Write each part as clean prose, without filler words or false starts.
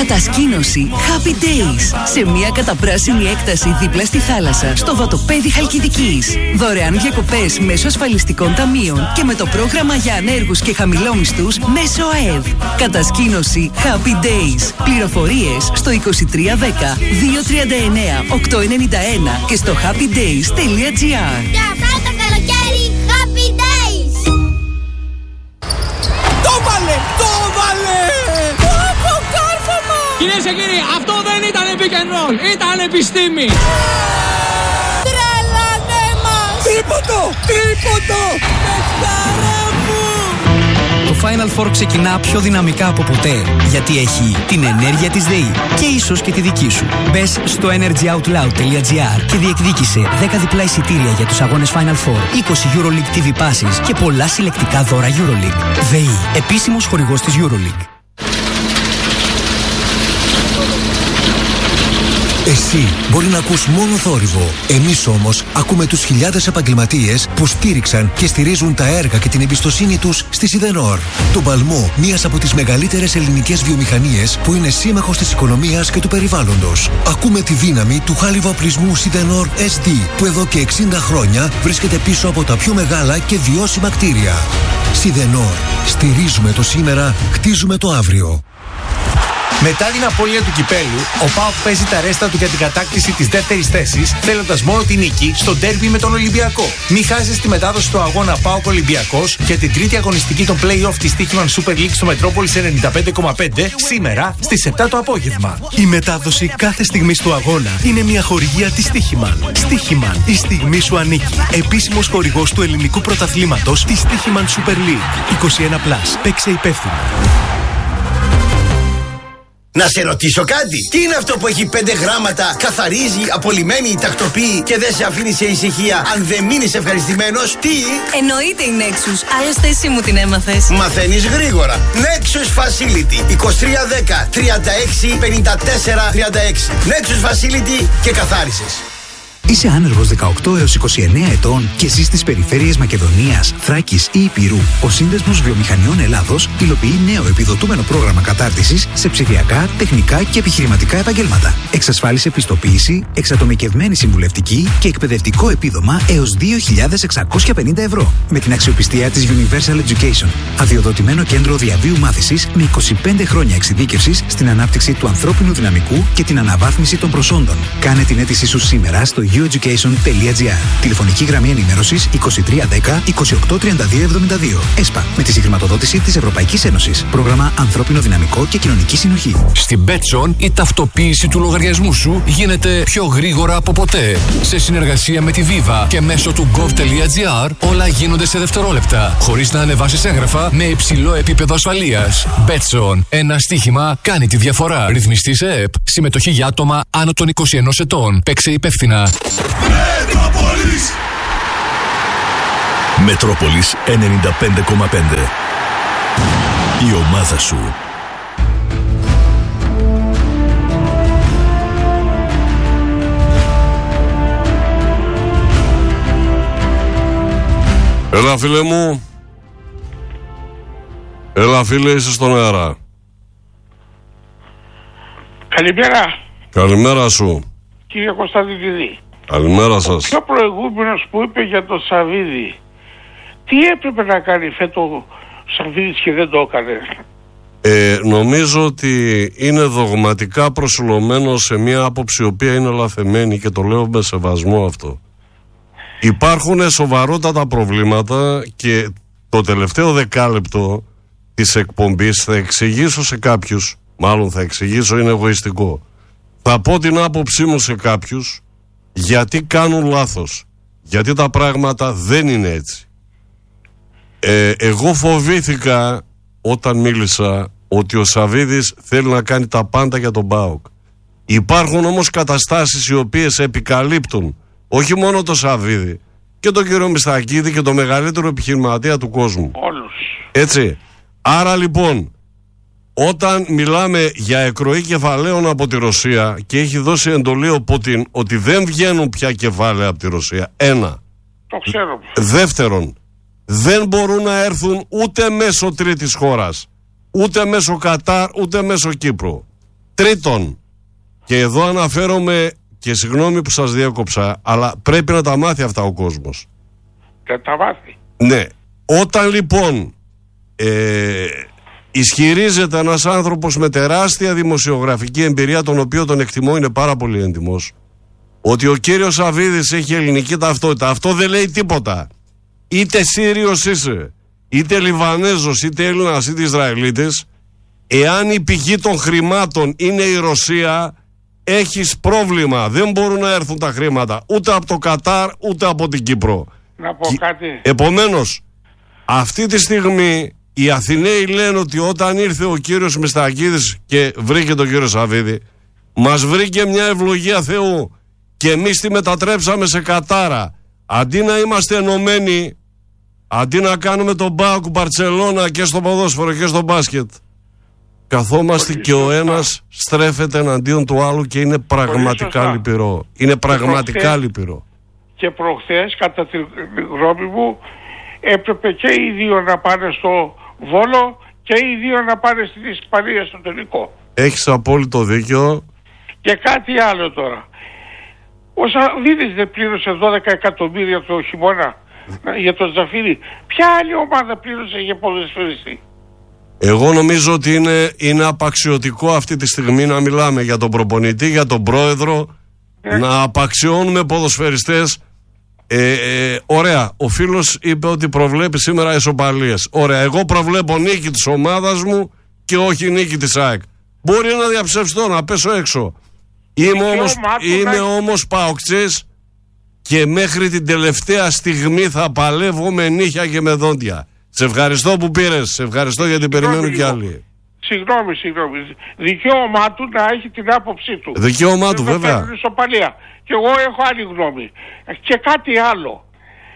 Κατασκήνωση Happy Days. Σε μια καταπράσινη έκταση δίπλα στη θάλασσα, στο βατοπέδι Χαλκιδικής. Δωρεάν διακοπές μέσω ασφαλιστικών ταμείων και με το πρόγραμμα για ανέργους και χαμηλόμισθους μέσω ΑΕΔ. Κατασκήνωση Happy Days. Πληροφορίες στο 2310 239 891 και στο happydays.gr. Για αυτό το καλοκαίρι Happy Days. Το βάλε! Κυρίες και κύριοι, αυτό δεν ήταν pick and roll, ήταν επιστήμη. Τρελάνε μας. Τρίποντο! Παιχτάρα μου! Το Final Four ξεκινά πιο δυναμικά από ποτέ, γιατί έχει την ενέργεια της ΔΕΗ και ίσως και τη δική σου. Μπες στο energyoutloud.gr και διεκδίκησε 10 διπλά εισιτήρια για τους αγώνες Final Four, 20 EuroLeague TV passes και πολλά συλλεκτικά δώρα EuroLeague. ΔΕΗ, επίσημος χορηγός της EuroLeague. Εσύ μπορεί να ακούς μόνο θόρυβο. Εμείς όμως ακούμε τους χιλιάδες επαγγελματίες που στήριξαν και στηρίζουν τα έργα και την εμπιστοσύνη τους στη Σιδενόρ. Τον παλμό μιας από τις μεγαλύτερες ελληνικές βιομηχανίες που είναι σύμμαχος της οικονομίας και του περιβάλλοντος. Ακούμε τη δύναμη του χάλιβα-οπλισμού Σιδενόρ SD που εδώ και 60 χρόνια βρίσκεται πίσω από τα πιο μεγάλα και βιώσιμα κτίρια. Σιδενόρ. Στηρίζουμε το σήμερα, χτίζουμε το αύριο. Μετά την απώλεια του κυπέλου, ο ΠΑΟΚ παίζει τα ρέστα του για την κατάκτηση της δεύτερης θέσης, θέλοντας μόνο τη νίκη στο ντέρμπι με τον Ολυμπιακό. Μην χάσεις τη μετάδοση του αγώνα ΠΑΟΚ Ολυμπιακός για την τρίτη αγωνιστική των play-off της Στίχημαν Super League στο Μετρόπολης 95,5 σήμερα στις 7 το απόγευμα. Η μετάδοση κάθε στιγμής του αγώνα είναι μια χορηγία της Στίχημαν. Στίχημαν, η στιγμή σου ανήκει. Επίσημος χορηγός του ελληνικού πρωταθλήματος της Στίχημαν Super League. 21+. Παίξε υπεύθυνα. Να σε ρωτήσω κάτι. Τι είναι αυτό που έχει 5 γράμματα, καθαρίζει, απολυμμένει, τακτοποιεί και δεν σε αφήνει σε ησυχία αν δεν μείνεις ευχαριστημένος? Τι? Εννοείται η Nexus. Άλλωστε εσύ μου την έμαθες. Μαθαίνεις γρήγορα. Nexus Facility 2310 36 54 36. Nexus Facility και καθάρισες. Είσαι άνεργος 18 έως 29 ετών και ζεις στις περιφέρειες Μακεδονίας, Θράκης ή Ηπειρού. Ο Σύνδεσμος Βιομηχανιών Ελλάδος υλοποιεί νέο επιδοτούμενο πρόγραμμα κατάρτισης σε ψηφιακά, τεχνικά και επιχειρηματικά επαγγέλματα. Εξασφάλισε πιστοποίηση, εξατομικευμένη συμβουλευτική και εκπαιδευτικό επίδομα έως 2.650 ευρώ. Με την αξιοπιστία της Universal Education. Αδειοδοτημένο κέντρο διαβίου μάθησης με 25 χρόνια εξειδίκευσης στην ανάπτυξη του ανθρώπινου δυναμικού και την αναβάθμιση των προσόντων. Κάνε την αίτησή σου σήμερα στο youeducation.gr. Τηλεφωνική γραμμή ενημέρωσης 2310 283272. ΕΣΠΑ. Με τη συγχρηματοδότηση της Ευρωπαϊκής Ένωσης. Πρόγραμμα Ανθρώπινο Δυναμικό και Κοινωνική Συνοχή. Στην Betson η ταυτοποίηση του λογαριασμού σου γίνεται πιο γρήγορα από ποτέ. Σε συνεργασία με τη Viva και μέσω του gov.gr όλα γίνονται σε δευτερόλεπτα. Χωρίς να ανεβάσεις έγγραφα με υψηλό επίπεδο ασφαλείας. Betson. Ένα στοίχημα κάνει τη διαφορά. Ρυθμιστή σε ΕΠ. Συμμετοχή για άτομα άνω των 21 ετών. Παίξε υπεύθυνα. Μετρόπολης 95,5. Η ομάδα σου. Έλα φίλε μου. Έλα φίλε, είσαι στον αέρα. Καλημέρα. Καλημέρα σου. Κύριε Κωνσταντινίδη. Καλημέρα σας. Ο προηγούμενος που είπε για το Σαββίδι, τι έπρεπε να κάνει φέτο Σαββίδης και δεν το έκανε? Νομίζω ότι είναι δογματικά προσιλωμένο σε μια άποψη η οποία είναι λαθεμένη και το λέω με σεβασμό αυτό. Υπάρχουν σοβαρότατα προβλήματα και το τελευταίο δεκάλεπτο της εκπομπής θα εξηγήσω σε κάποιους, μάλλον θα εξηγήσω, είναι εγωιστικό. Θα πω την άποψή μου σε κάποιους γιατί κάνουν λάθος. Γιατί τα πράγματα δεν είναι έτσι. Εγώ φοβήθηκα όταν μίλησα ότι ο Σαββίδης θέλει να κάνει τα πάντα για τον ΠΑΟΚ. Υπάρχουν όμως καταστάσεις οι οποίες επικαλύπτουν όχι μόνο το Σαββίδη και τον κύριο Μιστακίδη και το μεγαλύτερο επιχειρηματία του κόσμου. Όλους. Έτσι. Άρα λοιπόν, όταν μιλάμε για εκροή κεφαλαίων από τη Ρωσία και έχει δώσει εντολή ο Πούτιν ότι δεν βγαίνουν πια κεφάλαια από τη Ρωσία, ένα. Το ξέρω. Δεύτερον, δεν μπορούν να έρθουν ούτε μέσω τρίτης χώρας, ούτε μέσω Κατάρ, ούτε μέσω Κύπρου. Τρίτον, και εδώ αναφέρομαι, και συγγνώμη που σας διέκοψα, αλλά πρέπει να τα μάθει αυτά ο κόσμος. Και τα μάθει. Ναι. Όταν λοιπόν ισχυρίζεται ένας άνθρωπος με τεράστια δημοσιογραφική εμπειρία, τον οποίο τον εκτιμώ, είναι πάρα πολύ έντιμος, ότι ο κύριος Σαββίδης έχει ελληνική ταυτότητα, αυτό δεν λέει τίποτα. Είτε Σύριος είσαι, είτε Λιβανέζος, είτε Έλληνας, είτε Ισραηλίτης, εάν η πηγή των χρημάτων είναι η Ρωσία, έχεις πρόβλημα. Δεν μπορούν να έρθουν τα χρήματα ούτε από το Κατάρ ούτε από την Κύπρο. Να πω κάτι. Επομένως, αυτή τη στιγμή οι Αθηναίοι λένε ότι όταν ήρθε ο κύριος Μιστακίδης και βρήκε τον κύριο Σαββίδη, μας βρήκε μια ευλογία Θεού και εμείς τη μετατρέψαμε σε κατάρα. Αντί να είμαστε ενωμένοι, αντί να κάνουμε τον ΠΑΟΚ Μπαρτσελώνα και στο ποδόσφαιρο και στο μπάσκετ, καθόμαστε και ο ένας στρέφεται εναντίον του άλλου και είναι πραγματικά λυπηρό. Είναι πραγματικά λυπηρό. Και προχθές, κατά τη γνώμη μου, έπρεπε και οι δύο να πάνε στο Βόλο και οι δύο να πάνε στην Ισπανία στο τελικό. Έχεις απόλυτο δίκιο. Και κάτι άλλο τώρα. Ο Σαββίδης δεν πλήρωσε 12 εκατομμύρια το χειμώνα για τον Ζαφύρι. Ποια άλλη ομάδα πλήρωσε για ποδοσφαιριστή? Εγώ νομίζω ότι είναι απαξιωτικό αυτή τη στιγμή να μιλάμε για τον προπονητή, για τον πρόεδρο, να απαξιώνουμε ποδοσφαιριστές. Ωραία, ο φίλος είπε ότι προβλέπει σήμερα ισοπαλίες. Ωραία, εγώ προβλέπω νίκη της ομάδας μου και όχι νίκη της ΑΕΚ. Μπορεί να διαψευστώ, να πέσω έξω. Είμαι όμως παοξής και μέχρι την τελευταία στιγμή θα παλεύω με νύχια και με δόντια. Σε ευχαριστώ που πήρες, σε ευχαριστώ γιατί περιμένω κι άλλοι. Συγγνώμη. Δικαίωμά του να έχει την άποψή του. Δικαίωμά του, βέβαια. Και εγώ έχω άλλη γνώμη. Και κάτι άλλο.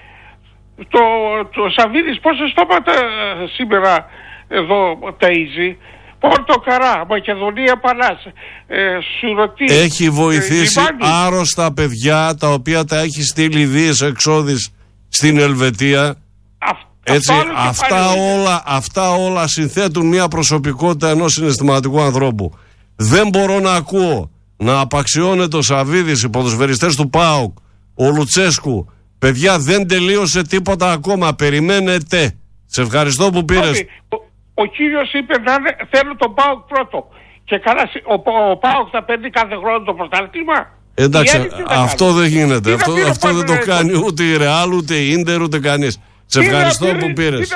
Το Σαββίδης πόσα στόματα σήμερα εδώ ταΐζει? Πορτοκαρά, Μακεδονία, Παλάς, Σουρωτή. Έχει βοηθήσει άρρωστα παιδιά τα οποία τα έχει στείλει δίες εξόδης στην Ελβετία. Έτσι, αυτά όλα συνθέτουν μια προσωπικότητα ενός συναισθηματικού ανθρώπου. Δεν μπορώ να ακούω να απαξιώνεται ο Σαββίδης, οι ποδοσφαιριστές του ΠΑΟΚ, ο Λουτσέσκου. Παιδιά, δεν τελείωσε τίποτα ακόμα. Περιμένετε. Σε ευχαριστώ που πήρες. Ο κύριος είπε θέλω τον ΠΑΟΚ πρώτο. Και καλά, ο ΠΑΟΚ θα παίρνει κάθε χρόνο το πρωτάθλημα. Εντάξει, αυτό δεν γίνεται. Αυτό δεν το κάνει ούτε η Ρεάλ, ούτε η Ίντερ, ούτε κανείς. Σε ευχαριστώ που πήρες.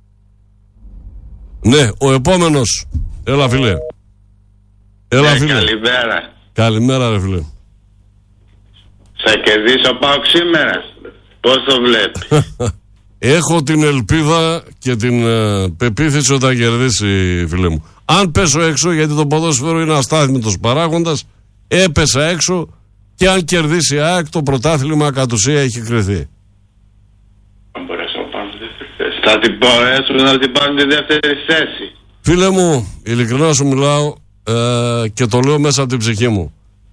Ναι, ο επόμενος. Έλα φίλε. Καλημέρα. Καλημέρα ρε φίλε. Θα κερδίσει ο ΠΑΟΚ σήμερα? Πώς το βλέπεις? Έχω την ελπίδα και την πεποίθηση ότι θα κερδίσει, φίλε μου. Αν πέσω έξω, γιατί το ποδόσφαιρο είναι αστάθμητος παράγοντας, έπεσα έξω και αν κερδίσει η ΑΕΚ, το πρωτάθλημα κατ' ουσία έχει κρυθεί. Θα την μπορέσουν να την πάρουν τη δεύτερη θέση? Φίλε μου, ειλικρινά σου μιλάω και το λέω μέσα από την ψυχή μου.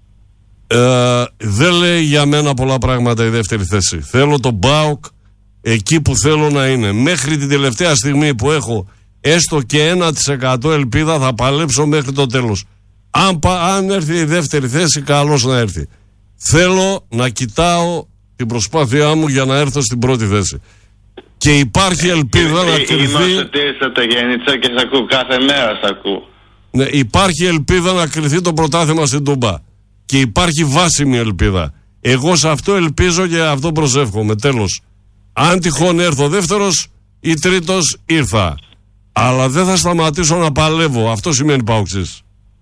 Δεν λέει για μένα πολλά πράγματα η δεύτερη θέση. Θέλω τον ΠΑΟΚ εκεί που θέλω να είναι. Μέχρι την τελευταία στιγμή που έχω έστω και 1% ελπίδα, θα παλέψω μέχρι το τέλος. Αν έρθει η δεύτερη θέση, καλώς να έρθει. Θέλω να κοιτάω την προσπάθειά μου για να έρθω στην πρώτη θέση. Και υπάρχει ελπίδα να κρυθεί. Είμαστε στα Γενίτσα και σ' ακούω κάθε μέρα, σ' ακούω. Ναι, υπάρχει ελπίδα να κρυθεί το πρωτάθλημα στην Τούμπα. Και υπάρχει βάσιμη ελπίδα. Εγώ σε αυτό ελπίζω και αυτό προσεύχομαι. Τέλος. Αν τυχόν έρθω δεύτερος ή τρίτος, ήρθα. Αλλά δεν θα σταματήσω να παλεύω. Αυτό σημαίνει παοξής.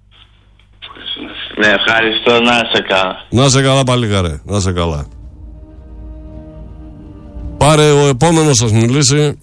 Ναι, ευχαριστώ, να είσαι καλά. Να είσαι καλά παλίγαρε, να είσαι καλά. Πάρε ο επόμενος σας μιλήσει.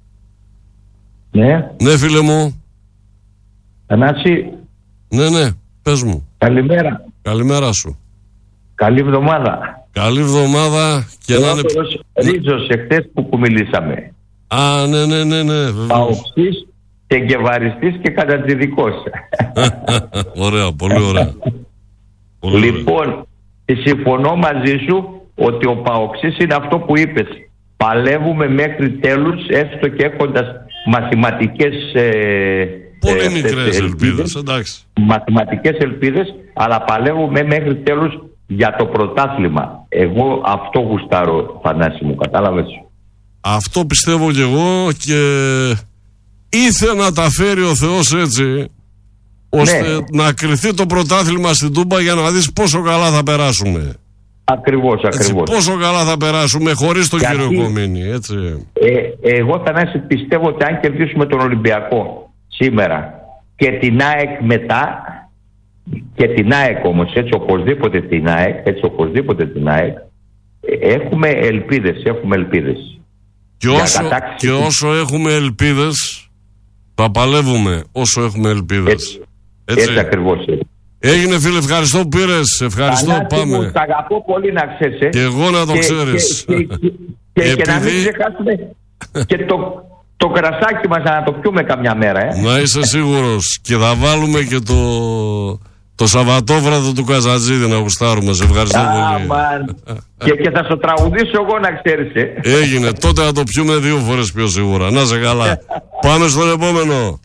Ναι. Ναι φίλε μου. Θανάση. Ναι, πες μου. Καλημέρα. Καλημέρα σου. Καλή εβδομάδα. Καλή εβδομάδα και να είναι... Ρίζος εχθές που μιλήσαμε. Α, ναι. Παοξής και γκεβαριστής και κατατιδικός. Ωραία, πολύ ωραία. Λοιπόν, συμφωνώ μαζί σου ότι ο Παοξής είναι αυτό που είπες. Παλεύουμε μέχρι τέλους, έστω και έχοντας μαθηματικές Πολύ μικρές ελπίδες, εντάξει. Μαθηματικές ελπίδες, αλλά παλεύουμε μέχρι τέλους για το πρωτάθλημα. Εγώ αυτό γουστάρω, Θανάση μου, κατάλαβες. Αυτό πιστεύω κι εγώ και ήθελε να τα φέρει ο Θεός έτσι, ώστε να κριθεί το πρωτάθλημα στην Τούμπα για να δεις πόσο καλά θα περάσουμε. Ακριβώς. Πόσο καλά θα περάσουμε χωρίς τον κύριο Κομίνη, έτσι. Εγώ, Θανάση, πιστεύω ότι αν κερδίσουμε τον Ολυμπιακό σήμερα και την ΑΕΚ μετά, και την ΑΕΚ όμως, έτσι οπωσδήποτε την ΑΕΚ, έχουμε ελπίδες. Και όσο έχουμε ελπίδες, θα παλεύουμε όσο έχουμε ελπίδες. Έτσι ακριβώς. Έγινε, φίλε, ευχαριστώ που πήρες. Ευχαριστώ, πάμε. Μου, τα αγαπώ πολύ, να ξέρεις. Και εγώ να το ξέρεις. Και να μην ξεχάσουμε και το κρασάκι μας να το πιούμε καμιά μέρα. Να είσαι σίγουρος. Και θα βάλουμε και το Σαββατόβραδο του Καζατζίδη να γουστάρουμε. Σε ευχαριστώ πολύ. Και θα στο τραγουδήσω εγώ, να ξέρεις. Έγινε. Τότε θα το πιούμε 2 φορές πιο σίγουρα. Να σε καλά. Πάμε στον επόμενο.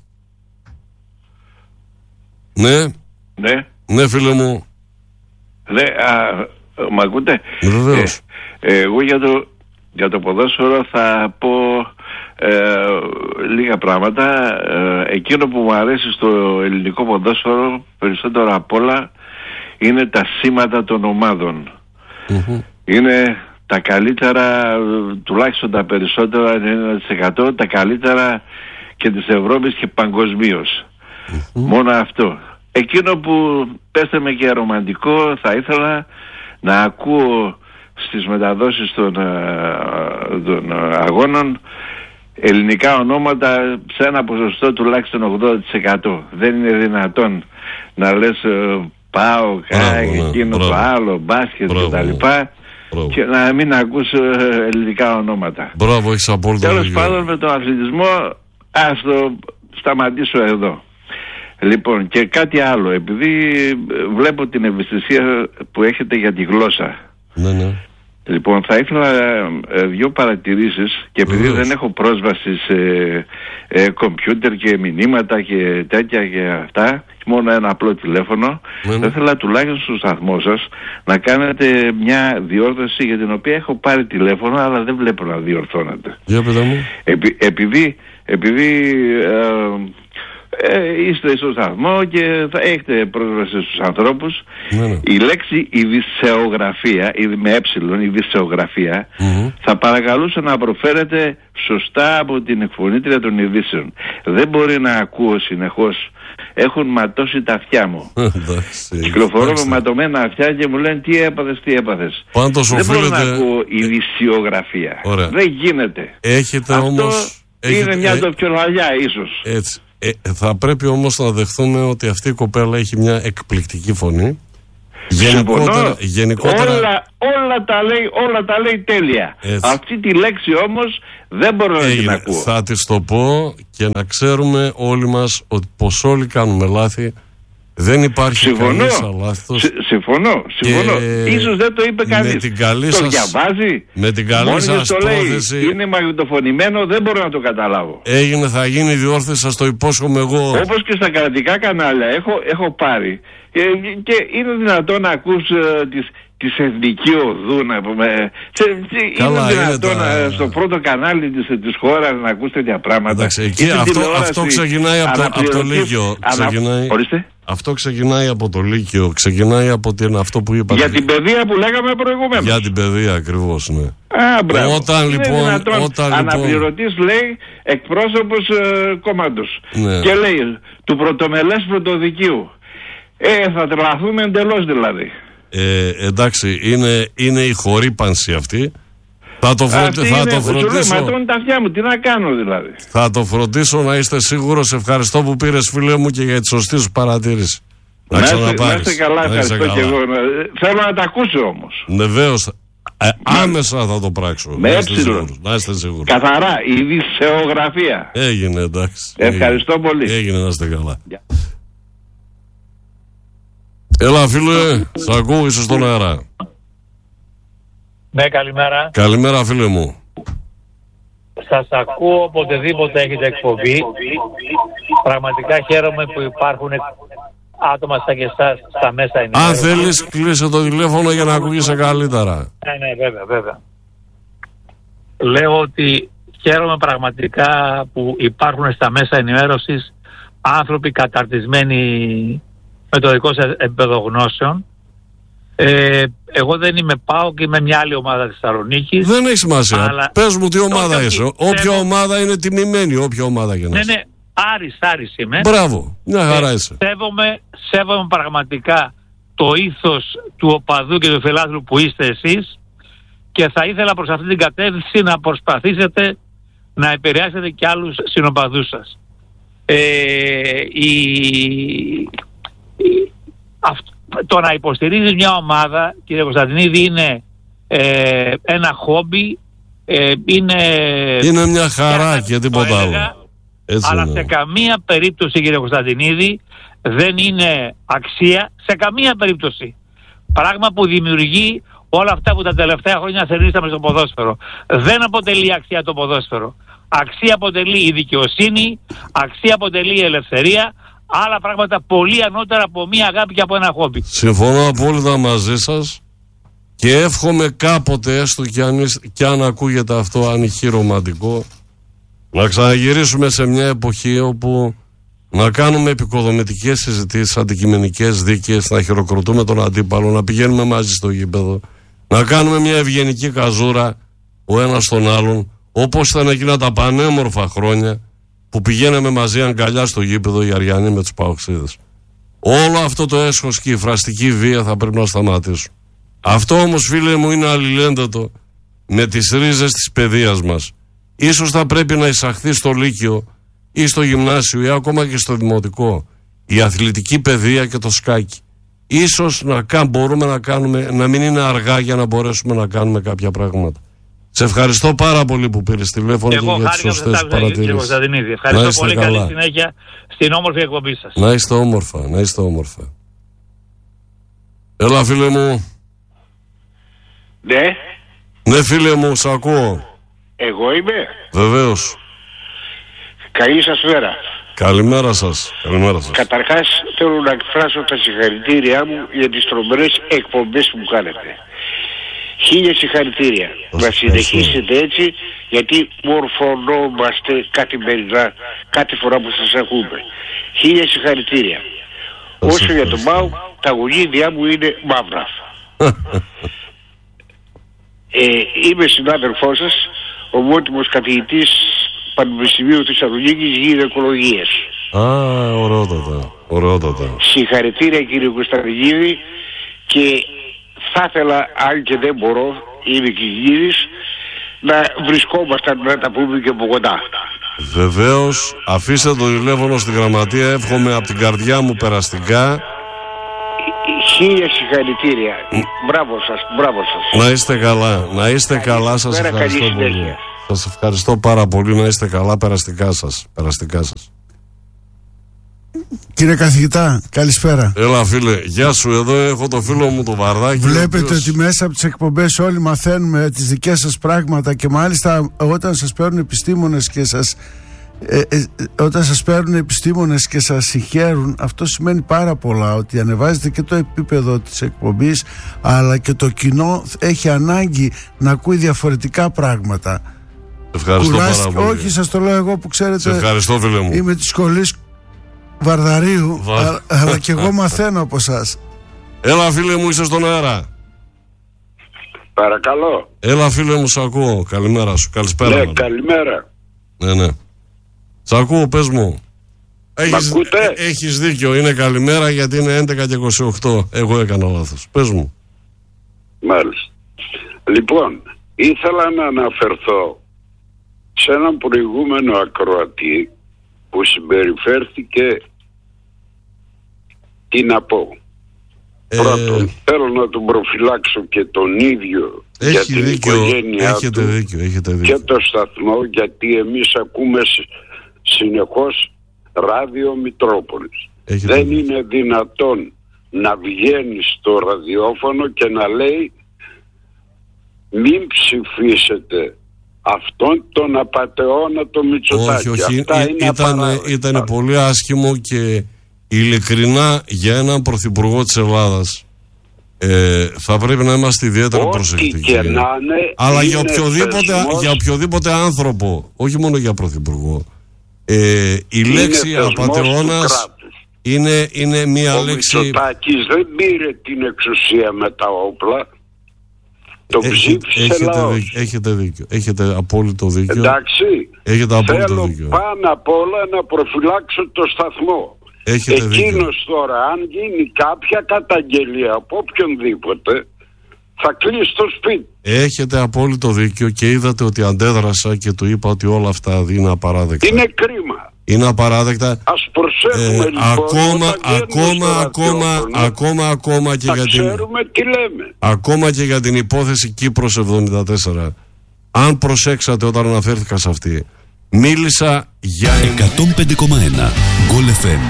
Ναι, φίλε μου. Μ' ακούτε? Βεβαίως. Εγώ για το ποδόσφαιρο θα πω λίγα πράγματα. Εκείνο που μου αρέσει στο ελληνικό ποδόσφαιρο περισσότερο απ' όλα είναι τα σήματα των ομάδων. Είναι τα καλύτερα, τουλάχιστον τα περισσότερα, 90%, τα καλύτερα και της Ευρώπης και παγκοσμίως. Μόνο αυτό. Εκείνο που, πέστε με και ρομαντικό, θα ήθελα να ακούω στις μεταδόσεις των αγώνων ελληνικά ονόματα σε ένα ποσοστό τουλάχιστον 80%. Δεν είναι δυνατόν να λες πάω εκείνο το άλλο, μπάσκετ κτλ. Και να μην ακούς ελληνικά ονόματα. Μπράβο, έχεις απόλυτο δίκιο. Τέλος πάντων, με τον αθλητισμό ας το σταματήσω εδώ. Λοιπόν, και κάτι άλλο, επειδή βλέπω την ευαισθησία που έχετε για τη γλώσσα. Ναι. Λοιπόν, θα ήθελα 2 παρατηρήσεις, και επειδή δεν έχω πρόσβαση σε κομπιούτερ και μηνύματα και τέτοια και αυτά, μόνο ένα απλό τηλέφωνο, θα ήθελα τουλάχιστον στο σταθμό σας να κάνετε μια διόρθωση για την οποία έχω πάρει τηλέφωνο αλλά δεν βλέπω να διορθώνεται. Για πέτα μου. Επειδή είστε στο σταθμό και θα έχετε πρόσβαση στους ανθρώπους, η λέξη ειδησεογραφία, με ειδησεογραφία, θα παρακαλούσα να προφέρετε σωστά από την εκφωνήτρια των ειδήσεων. Δεν μπορεί να ακούω συνεχώς. Έχουν ματώσει τα αυτιά μου. Κυκλοφορώ με ματωμένα αυτιά και μου λένε τι έπαθες. Δεν μπορώ να ακούω ειδησιογραφία. Δεν γίνεται. Έχετε αυτό όμως, είναι μια ντοπιολαλιά ίσως. Έτσι. Θα πρέπει όμως να δεχθούμε ότι αυτή η κοπέλα έχει μια εκπληκτική φωνή. Γενικότερα όλα τα λέει τέλεια. Έτσι. Αυτή τη λέξη όμως δεν μπορώ να την ακούω. Θα της το πω και να ξέρουμε όλοι μας ότι πως όλοι κάνουμε λάθη. Δεν υπάρχει κανείς αλάθητος. Συμφωνώ. Ίσως δεν το είπε κανείς. Το διαβάζει. Με την καλή σας πρόθεση. Είναι μαγνητοφωνημένο, δεν μπορώ να το καταλάβω. Έγινε, θα γίνει διόρθωση, σας το υπόσχομαι εγώ. Όπως και στα κρατικά κανάλια έχω πάρει. Και είναι δυνατόν να ακούς της Εθνική Οδού, να πούμε. Είναι δυνατόν στο πρώτο κανάλι της χώρας να ακούς τέτοια πράγματα. Εντάξει, αυτό ξεκινάει από το Λύκειο. Αυτό ξεκινάει από το Λύκειο. Ξεκινάει από αυτό που είπατε. Για την παιδεία που λέγαμε προηγουμένως. Για την παιδεία ακριβώς, ναι. Μπράβο. Όταν λοιπόν αναπληρωτής λέει εκπρόσωπος κόμματος. Ναι. Και λέει του πρωτομελές πρωτοδικείου. Θα τρελαθούμε εντελώς δηλαδή. Εντάξει, είναι η χορύπανση αυτή. Θα το φροντίσω. Ματώνει τα αυτιά μου, τι να κάνω δηλαδή. Θα το φροντίσω, να είστε σίγουρος. Ευχαριστώ που πήρες, φίλε μου, και για τη σωστή σου παρατήρηση. Να είστε καλά, ευχαριστώ και εγώ. Θέλω να τα ακούσω όμως. Βεβαίως. Άμεσα θα το πράξω. Με να είστε σίγουροι. Καθαρά, η ειδησεογραφία. Έγινε, εντάξει. Ευχαριστώ πολύ. Έγινε, να είστε καλά. Έλα, φίλε, σ' ακούω, είσαι στον αέρα. Ναι, καλημέρα. Καλημέρα, φίλε μου. Σας ακούω οποτεδήποτε έχετε εκπομπή. Πραγματικά χαίρομαι που υπάρχουν άτομα σαν και εσάς στα μέσα ενημέρωσης. Αν θέλεις, κλείσε το τηλέφωνο για να ακούγεσαι καλύτερα. Ναι, βέβαια. Λέω ότι χαίρομαι πραγματικά που υπάρχουν στα μέσα ενημέρωσης άνθρωποι καταρτισμένοι με το δικό σας επίπεδο γνώσεων. Εγώ δεν είμαι ΠΑΟΚ και είμαι μια άλλη ομάδα της Θεσσαλονίκης. Δεν έχει σημασία. Αλλά... Πες μου τι ομάδα είσαι. Όποια ομάδα είναι τιμημένη, όποια ομάδα και να είσαι. Ναι, Άρης είμαι. Μπράβο, μια χαρά είσαι. Σέβομαι πραγματικά το ήθος του οπαδού και του φιλάθλου που είστε εσείς και θα ήθελα προς αυτή την κατεύθυνση να προσπαθήσετε να επηρεάσετε και άλλους συνοπαδούς σας. Το να υποστηρίζει μια ομάδα, κύριε Κωνσταντινίδη, είναι ένα χόμπι, είναι μια χαρά και τίποτα άλλο. Αλλά σε καμία περίπτωση, κύριε Κωνσταντινίδη, δεν είναι αξία, σε καμία περίπτωση. Πράγμα που δημιουργεί όλα αυτά που τα τελευταία χρόνια θερήσαμε στο ποδόσφαιρο. Δεν αποτελεί αξία το ποδόσφαιρο. Αξία αποτελεί η δικαιοσύνη, αξία αποτελεί η ελευθερία, άλλα πράγματα πολύ ανώτερα από μία αγάπη και από ένα χόμπι. Συμφωνώ απόλυτα μαζί σας και εύχομαι κάποτε, έστω και αν ακούγεται αυτό ανοιχεί ρομαντικό, να ξαναγυρίσουμε σε μια εποχή όπου να κάνουμε επικοδομητικές συζητήσεις, αντικειμενικές δίκες, να χειροκροτούμε τον αντίπαλο, να πηγαίνουμε μαζί στο γήπεδο, να κάνουμε μια ευγενική καζούρα ο ένας στον άλλον, όπως ήταν εκείνα τα πανέμορφα χρόνια που πηγαίναμε μαζί αγκαλιά στο γήπεδο οι Αριανοί με τους Παοξίδες. Όλο αυτό το έσχος και η φραστική βία θα πρέπει να σταματήσουν. Αυτό όμως, φίλε μου, είναι αλληλένδετο με τις ρίζες της παιδείας μας. Ίσως θα πρέπει να εισαχθεί στο Λύκειο ή στο γυμνάσιο ή ακόμα και στο δημοτικό η αθλητική παιδεία και το σκάκι. Ίσως μπορούμε να κάνουμε, να μην είναι αργά για να μπορέσουμε να κάνουμε κάποια πράγματα. Σε ευχαριστώ πάρα πολύ που πήρες τηλέφωνο και για τις σωστές παρατηρήσεις. Ευχαριστώ πολύ, καλή συνέχεια στην όμορφη εκπομπή σας. Να είστε όμορφα, να είστε όμορφα. Έλα, φίλε μου. Ναι. Ναι, φίλε μου, σ' ακούω. Εγώ είμαι. Βεβαίως. Καλή σας μέρα. Καλημέρα σας. Καλημέρα σας. Καταρχάς θέλω να εκφράσω τα συγχαρητήριά μου για τις τρομερές εκπομπές που κάνετε. 1000 συγχαρητήρια. Να συνεχίσετε έτσι, γιατί μορφωνόμαστε καθημερινά κάθε φορά που σας ακούμε. 1000 συγχαρητήρια. Όσο για τον ΠΑΟΚ, τα γονίδια μου είναι μαύρα. Είμαι συνάδελφός σας, ομότιμος καθηγητής Πανεπιστημίου Θεσσαλονίκης Γυναικολογίας. Ωραιότατα. Συγχαρητήρια, κύριε Κωνσταντινίδη, και θα ήθελα, αν και δεν μπορώ, είμαι και γύρις, να βρισκόμασταν να τα πούμε και από κοντά. Βεβαίως, αφήστε το τηλέφωνο στη γραμματεία, εύχομαι από την καρδιά μου περαστικά. 1000 συγχαρητήρια. Μπράβο σας. Να είστε καλά, σας ευχαριστώ πολύ. Σας ευχαριστώ πάρα πολύ, να είστε καλά, περαστικά σας. Κύριε καθηγητά, καλησπέρα. Έλα, φίλε, γεια σου, εδώ έχω το φίλο μου το Βαρδάκι. Βλέπετε ότι μέσα από τις εκπομπές όλοι μαθαίνουμε τις δικές σας πράγματα και μάλιστα όταν σας παίρνουν επιστήμονες και σας συγχαίρουν, αυτό σημαίνει πάρα πολλά, ότι ανεβάζετε και το επίπεδο της εκπομπής, αλλά και το κοινό έχει ανάγκη να ακούει διαφορετικά πράγματα. Ευχαριστώ πάρα πολύ. Όχι, σας το λέω εγώ που ξέρετε. Σε ευχαριστώ, φίλε μου. Είμαι της σχολής Βαρδαρίου, αλλά και εγώ μαθαίνω από εσάς. Έλα, φίλε μου, είσαι στον αέρα. Παρακαλώ. Έλα, φίλε μου, σ' ακούω. Καλημέρα σου. Καλησπέρα. Ναι, καλημέρα. Ναι. Σ' ακούω, πες μου. Έχεις δίκιο, είναι καλημέρα γιατί είναι 11 και 28. Εγώ έκανα λάθος. Πες μου. Μάλιστα. Λοιπόν, ήθελα να αναφερθώ σε έναν προηγούμενο ακροατή που συμπεριφέρθηκε, τι να πω. Πρώτον, θέλω να τον προφυλάξω και τον ίδιο για την οικογένειά του έχετε δίκιο. Και το σταθμό, γιατί εμείς ακούμε συνεχώς ράδιο Μητρόπολης. Δεν είναι δυνατόν να βγαίνει στο ραδιόφωνο και να λέει μην ψηφίσετε αυτόν τον απατεώνα το Μητσοτάκη. Όχι, Αυτά ήταν πολύ άσχημο και ειλικρινά για έναν πρωθυπουργό της Ελλάδας θα πρέπει να είμαστε ιδιαίτερα προσεκτικοί. Αλλά για οποιοδήποτε άνθρωπο, όχι μόνο για πρωθυπουργό, η λέξη απατεώνας είναι μια λέξη... Ο Μητσοτάκης δεν πήρε την εξουσία με τα όπλα. Το ψήφισε λαός. Έχετε δίκιο. Έχετε απόλυτο δίκιο. Εντάξει. Θέλω δίκιο. Πάνω απ' όλα να προφυλάξω το σταθμό. Εκείνος τώρα, αν γίνει κάποια καταγγελία από οποιονδήποτε, θα κλείσει το σπίτι. Έχετε απόλυτο δίκιο και είδατε ότι αντέδρασα και του είπα ότι όλα αυτά είναι απαράδεκτα. Είναι κρίμα. Είναι απαράδεκτα. Ας προσέχουμε ακόμα και για την... ξέρουμε τι λέμε. Ακόμα και για την υπόθεση Κύπρος 74. Αν προσέξατε όταν αναφέρθηκα σε αυτή, μίλησα για... 105,1 Goal FM.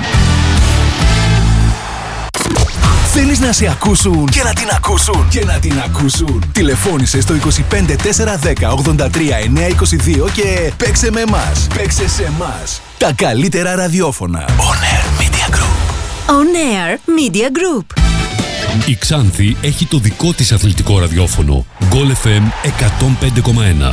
Θέλεις να σε ακούσουν και να την ακούσουν και να την ακούσουν. Τηλεφώνησε στο 25 410 83 922 και παίξε με εμάς. Παίξε σε εμάς. Τα καλύτερα ραδιόφωνα. On Air Media Group. On Air Media Group. Η Ξάνθη έχει το δικό της αθλητικό ραδιόφωνο. Goal FM 105,1.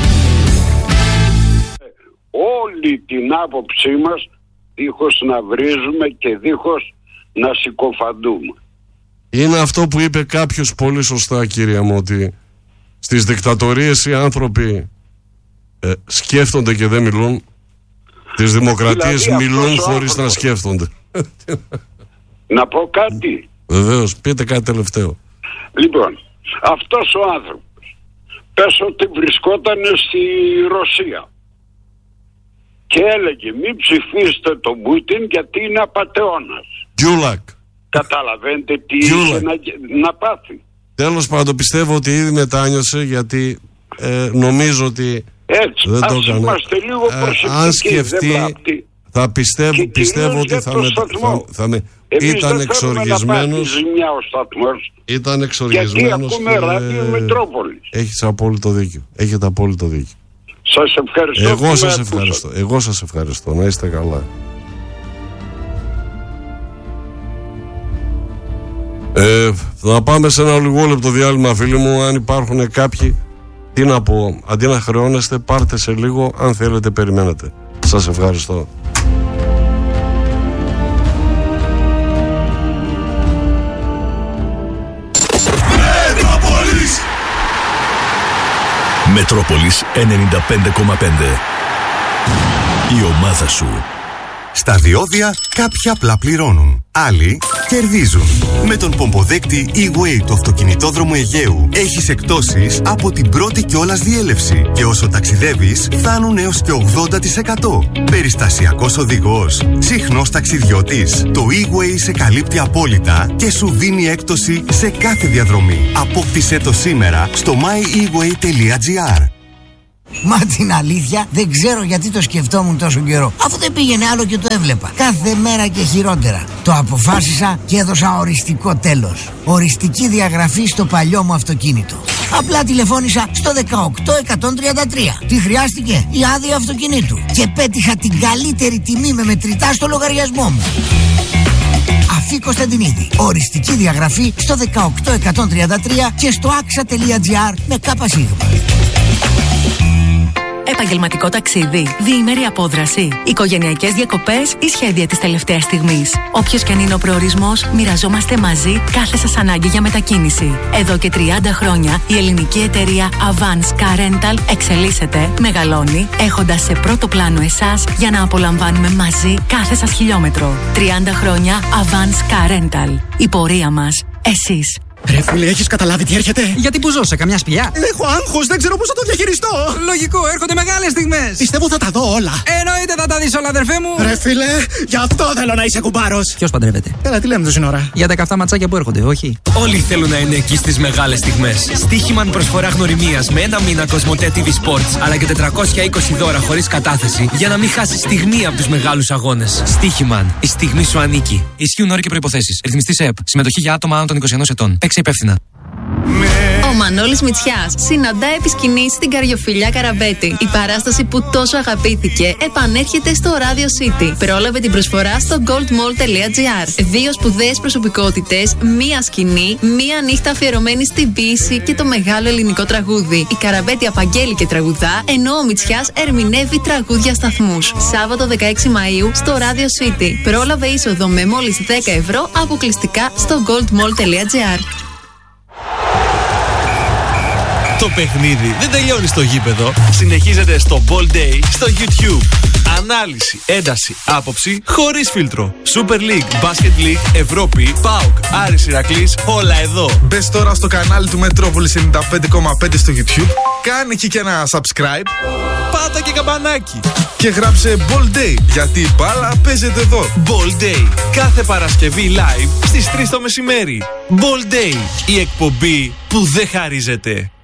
Όλη την άποψή μας, δίχως να βρίζουμε και δίχως να συκοφαντούμε. Είναι αυτό που είπε κάποιος πολύ σωστά, κυρία μου, ότι στις δικτατορίες οι άνθρωποι σκέφτονται και δεν μιλούν. Στις δημοκρατίες δηλαδή, μιλούν χωρίς να σκέφτονται. Να πω κάτι. Βεβαίως, πείτε κάτι τελευταίο. Λοιπόν, αυτός ο άνθρωπος, πες ότι βρισκόταν στη Ρωσία και έλεγε μην ψηφίστε τον Πούτιν γιατί είναι απατεώνας. Γκιούλακ. Καταλαβαίνετε τι είχε να πάθει. Τέλος πάντων, πιστεύω ότι ήδη μετάνιωσε, γιατί νομίζω ότι έτσι, δεν το έκανε. Είμαστε λίγο προσεκτικοί. Αν σκεφτεί, θα πιστεύω ότι θα με... Ήταν εξοργισμένος. Ήταν εξοργισμένος. Γιατί ακούμε ράδιο Μετρόπολης. Έχεις απόλυτο δίκιο. Έχετε απόλυτο δίκιο. Σας ευχαριστώ. Εγώ σας ευχαριστώ. Να είστε καλά. Θα πάμε σε ένα λιγόλεπτο διάλειμμα, φίλοι μου. Αν υπάρχουν κάποιοι, τι να πω, αντί να χρεώνεστε, πάρτε σε λίγο. Αν θέλετε, περιμένετε. Σας ευχαριστώ. Μετρόπολης 95,5. Η ομάδα σου. Στα διόδια κάποιοι απλά πληρώνουν, άλλοι κερδίζουν. Με τον πομποδέκτη E-Way του αυτοκινητόδρομου Αιγαίου έχεις εκπτώσεις από την πρώτη κιόλας διέλευση και όσο ταξιδεύεις φτάνουν έως και 80%. Περιστασιακός οδηγός, συχνός ταξιδιώτης. Το E-Way σε καλύπτει απόλυτα και σου δίνει έκπτωση σε κάθε διαδρομή. Απόκτησέ το σήμερα στο myeWay.gr. Μα την αλήθεια δεν ξέρω γιατί το σκεφτόμουν τόσο καιρό. Αφού δεν πήγαινε άλλο και το έβλεπα. Κάθε μέρα και χειρότερα. Το αποφάσισα και έδωσα οριστικό τέλος. Οριστική διαγραφή στο παλιό μου αυτοκίνητο. Απλά τηλεφώνησα στο 18133. Τι χρειάστηκε? Η άδεια αυτοκινήτου. Και πέτυχα την καλύτερη τιμή με μετρητά στο λογαριασμό μου. Αφή Κωνσταντινίδη. Οριστική διαγραφή στο 18133 και στο axa.gr με ΚΣ. Επαγγελματικό ταξίδι, διήμερη απόδραση, οικογενειακές διακοπές ή σχέδια της τελευταίας στιγμής. Όποιος και αν είναι ο προορισμός, μοιραζόμαστε μαζί κάθε σας ανάγκη για μετακίνηση. Εδώ και 30 χρόνια η ελληνική εταιρεία Avance Car Rental εξελίσσεται, μεγαλώνει, έχοντας σε πρώτο πλάνο εσάς για να απολαμβάνουμε μαζί κάθε σας χιλιόμετρο. 30 χρόνια Avance Car Rental. Η πορεία μας, εσείς. Ρε φίλε, έχεις καταλάβει τι έρχεται? Γιατί που ζω, σε καμιά σπηλιά? Έχω άγχος, δεν ξέρω πώς θα το διαχειριστώ. Λογικό, έρχονται μεγάλες στιγμές. Πιστεύω θα τα δω όλα. Εννοείται θα τα δεις όλα, αδερφέ μου. Ρε φίλε, γι' αυτό θέλω να είσαι κουμπάρος. Ποιος παντρεύεται? Έλα, τι λέμε τόση ώρα? Για τα καυτά ματσάκια που έρχονται, όχι. Όλοι θέλουν να είναι εκεί στις μεγάλες στιγμές. Στοίχημαν προσφορά γνωριμίας με ένα μήνα Κοσμοτέ TV Sports, αλλά και 420 δώρα χωρίς κατάθεση για να μην χάσεις στιγμή από τους μεγάλους αγώνες. Στοίχημαν, η στιγμή σου ανήκει. Ισχύουν όροι και προϋποθέσεις. Ρυθμιστής ΕΕΠ. Συμμετοχή για άτομα άνω των 21 ετών. Παίξε υπεύθυνα. Ο Μανώλης Μητσιάς συναντά επί σκηνής στην Καριοφιλιά Καραμπέτη. Η παράσταση που τόσο αγαπήθηκε επανέρχεται στο Radio City. Πρόλαβε την προσφορά στο goldmall.gr. 2 σπουδαίες προσωπικότητες, μία σκηνή, μία νύχτα αφιερωμένη στην ποίηση και το μεγάλο ελληνικό τραγούδι. Η Καραμπέτη απαγγέλει και τραγουδά, ενώ ο Μητσιάς ερμηνεύει τραγούδια σταθμούς. Σάββατο 16 Μαΐου στο Radio City. Πρόλαβε είσοδο με μόλις 10 ευρώ αποκλειστικά στο goldmall.gr. Το παιχνίδι δεν τελειώνει στο γήπεδο. Συνεχίζεται στο Ball Day στο YouTube. Ανάλυση, ένταση, άποψη χωρίς φίλτρο. Super League, Basket League, Ευρώπη, ΠΑΟΚ, Άρης Ηρακλής, όλα εδώ. Μπες τώρα στο κανάλι του Μετρόπολης 95,5 στο YouTube. Κάνε εκεί και ένα subscribe. Πάτα και καμπανάκι. Και γράψε Ball Day, γιατί η μπάλα παίζεται εδώ. Ball Day, κάθε Παρασκευή live στις 3 το μεσημέρι. Ball Day, η εκπομπή που δεν χαρίζεται.